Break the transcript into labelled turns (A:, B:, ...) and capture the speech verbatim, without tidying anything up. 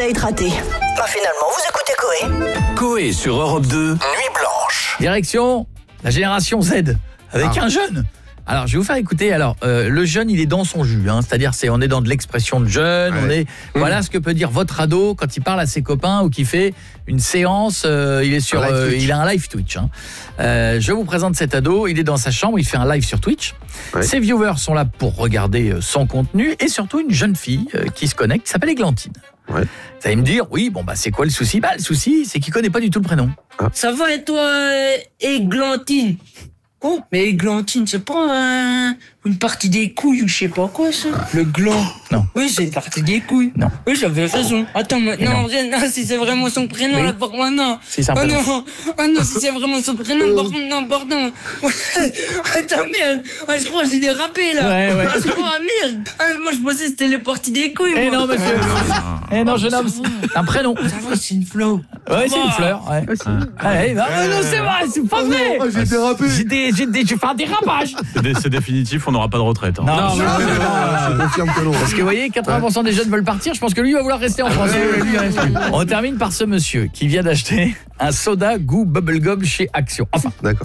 A: date raté. Bah finalement, vous écoutez Coé.
B: Coé sur Europe deux, Nuit Blanche.
C: Direction la génération Z, avec ah. un jeune. Alors, je vais vous faire écouter. Alors, euh, le jeune, il est dans son jus, hein, c'est-à-dire, c'est, on est dans de l'expression de jeune. Ouais. On est, mmh. Voilà ce que peut dire votre ado quand il parle à ses copains ou qu'il fait une séance. Euh, il est sur, euh, il a un live Twitch. Hein. Euh, je vous présente cet ado. Il est dans sa chambre, il fait un live sur Twitch. Ouais. Ses viewers sont là pour regarder son contenu et surtout une jeune fille euh, qui se connecte, qui s'appelle Églantine. Ouais. Vous allez me dire, oui, bon bah c'est quoi le souci ? Bah le souci, c'est qu'il connaît pas du tout le prénom.
D: Ah. Ça va et toi, Églantine ? Quoi ? Mais Églantine, c'est pas euh, une partie des couilles ou je sais pas quoi ça ? Le gland.
C: Non.
D: Oui, c'est une partie des couilles.
C: Non.
D: Oui, j'avais raison. Attends, maintenant, non, si c'est vraiment son prénom, oui. là, par moi, non.
C: Si c'est un
D: oh
C: prénom.
D: non, oh non, si c'est vraiment son prénom, par contre, non, pardon. Attends, merde. Ouais, je crois que j'ai dérapé, là.
C: Ouais, ouais.
D: Ah, je crois, merde. Ah, moi, je pensais que c'était les parties des couilles,
C: Eh
D: moi.
C: non, monsieur. Eh non, jeune homme, c'est un prénom.
D: Ça va, c'est une fleur.
C: Ouais, c'est une fleur, ouais. Ah, ouais, bah, euh, non, c'est vrai, c'est pas vrai.
E: Oh, j'ai dérapé.
C: J'ai des, j'ai des, j'ai fait un dérapage.
F: C'est, c'est définitif, on n'aura pas de retraite. Hein.
C: Non,
E: non, non, non, non, je confirme que non.
C: Parce que vous voyez, quatre-vingts pour cent des jeunes veulent partir. Je pense que lui va vouloir rester en France. On termine par ce monsieur qui vient d'acheter un soda goût bubblegum chez Action. Enfin,
E: d'accord.